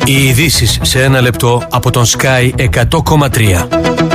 Οι ειδήσεις σε ένα λεπτό από τον Sky 100,3.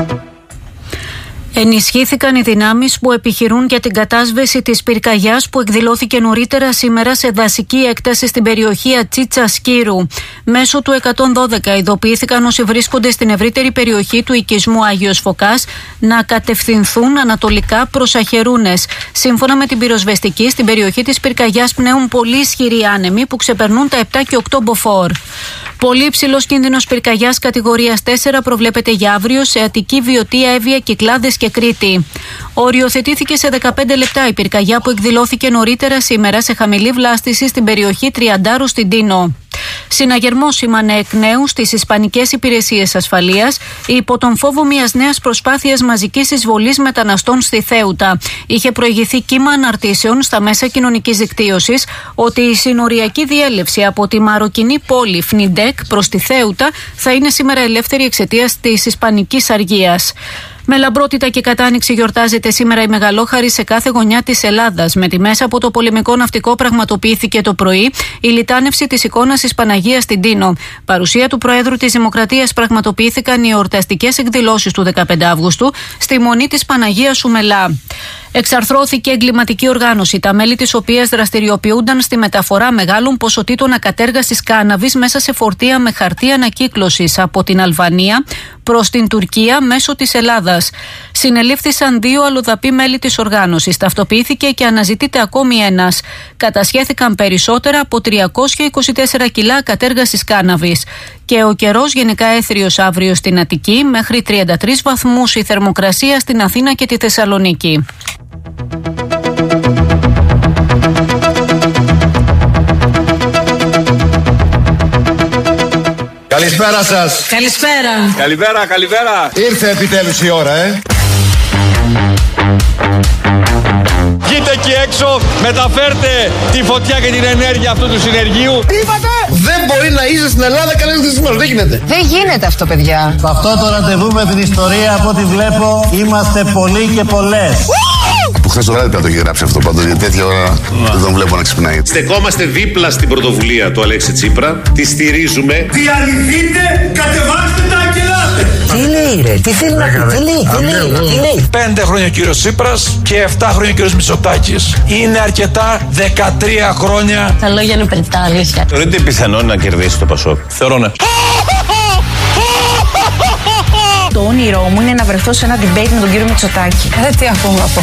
Ενισχύθηκαν οι δυνάμεις που επιχειρούν για την κατάσβεση της πυρκαγιάς που εκδηλώθηκε νωρίτερα σήμερα σε δασική έκταση στην περιοχή Ατσίτσα Σκύρου. Μέσω του 112 ειδοποιήθηκαν όσοι βρίσκονται στην ευρύτερη περιοχή του οικισμού Άγιος Φωκάς να κατευθυνθούν ανατολικά προς Αχερούνες. Σύμφωνα με την πυροσβεστική, στην περιοχή της πυρκαγιάς πνέουν πολύ ισχυροί άνεμοι που ξεπερνούν τα 7 και 8 μποφόρ. Πολύ υψηλός κίνδυνος πυρκαγιάς κατηγορίας 4 προβλέπεται για αύριο σε Αττική, Βιωτία, Εύβοια, Κυκλάδες και Κρήτη. Οριοθετήθηκε σε 15 λεπτά η πυρκαγιά που εκδηλώθηκε νωρίτερα σήμερα σε χαμηλή βλάστηση στην περιοχή Τριαντάρου στην Τίνο. Συναγερμός σήμανε εκ νέου στις Ισπανικές Υπηρεσίες Ασφαλείας υπό τον φόβο μιας νέας προσπάθειας μαζικής εισβολής μεταναστών στη Θέουτα. Είχε προηγηθεί κύμα αναρτήσεων στα μέσα κοινωνικής δικτύωσης ότι η συνοριακή διέλευση από τη μαροκινή πόλη Φνιντέκ προς τη Θέουτα θα είναι σήμερα ελεύθερη εξαιτίας της Ισπανικής αργίας. Με λαμπρότητα και κατάνοιξη γιορτάζεται σήμερα η Μεγαλόχαρη σε κάθε γωνιά της Ελλάδας. Με τη μέσα από το πολεμικό ναυτικό πραγματοποιήθηκε το πρωί η λιτάνευση της εικόνας της Παναγίας στην Τίνο. Παρουσία του Προέδρου της Δημοκρατίας πραγματοποιήθηκαν οι εορταστικές εκδηλώσεις του 15 Αύγουστου στη Μονή της Παναγίας Σουμελά. Εξαρθρώθηκε εγκληματική οργάνωση, τα μέλη της οποίας δραστηριοποιούνταν στη μεταφορά μεγάλων ποσοτήτων ακατέργασης κάναβης μέσα σε φορτία με χαρτί ανακύκλωσης από την Αλβανία προς την Τουρκία μέσω της Ελλάδας. Συνελήφθησαν 2 αλλοδαποί μέλη της οργάνωσης. Ταυτοποιήθηκε και αναζητείται ακόμη ένας. Κατασχέθηκαν περισσότερα από 324 κιλά ακατέργασης κάναβης. Και ο καιρός γενικά έθριος αύριο στην Αττική, μέχρι 33 βαθμούς η θερμοκρασία στην Αθήνα και τη Θεσσαλονίκη. Καλησπέρα σας. Καλησπέρα. Καλημέρα. Ήρθε επιτέλους η ώρα, Βγείτε εκεί έξω, μεταφέρτε τη φωτιά και την ενέργεια αυτού του συνεργείου. Τι είπατε? Δεν μπορεί να είσαι στην Ελλάδα κανένας δυστυχώς. Δεν γίνεται. Δεν γίνεται αυτό, παιδιά. Σε αυτό το ραντεβού με την ιστορία, από ό,τι βλέπω, είμαστε πολλοί και πολλές. Από χθες το βράδυ πρέπει να το έχει γράψει αυτό πάντως, γιατί τέτοια ώρα δεν τον βλέπω να ξυπνάει. Στεκόμαστε δίπλα στην πρωτοβουλία του Αλέξη Τσίπρα. Τη στηρίζουμε. Διαλυθείτε, κατεβάστε τα αγγελάτε. Τι λέει ρε, τι θέλει να πει, τι λέει. 5 χρόνια ο κύριος Τσίπρας και 7 χρόνια ο κύριος Μητσοτάκης. Είναι αρκετά 13 χρόνια. Τα λόγια είναι περιττά, αλήθεια. Θεωρείτε πιθανό να κερδίσει το Πασόκ? Θεωρώ ναι. Το όνειρό μου είναι να βρεθώ σε ένα debate με τον κύριο Μητσοτάκη. Τι ακόμα από